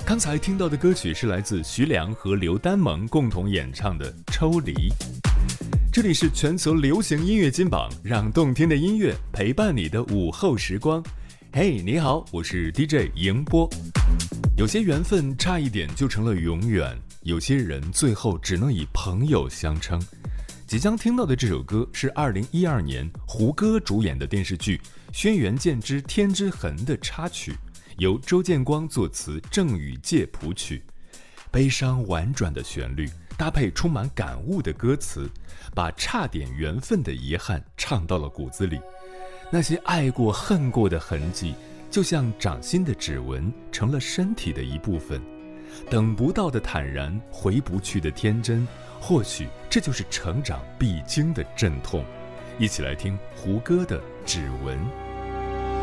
刚才听到的歌曲是来自徐良和刘丹盟共同演唱的《抽离》。这里是全球流行音乐金榜，让动听的音乐陪伴你的午后时光。嘿，你好，我是 DJ 迎波。有些缘分差一点就成了永远，有些人最后只能以朋友相称。即将听到的这首歌是2012年胡歌主演的电视剧《轩辕剑之天之痕》的插曲，由周建光作词，郑宇介谱曲。悲伤婉转的旋律搭配充满感悟的歌词，把差点缘分的遗憾唱到了骨子里。那些爱过恨过的痕迹，就像掌心的指纹，成了身体的一部分。等不到的坦然，回不去的天真，或许这就是成长必经的阵痛。一起来听胡歌的《指纹》。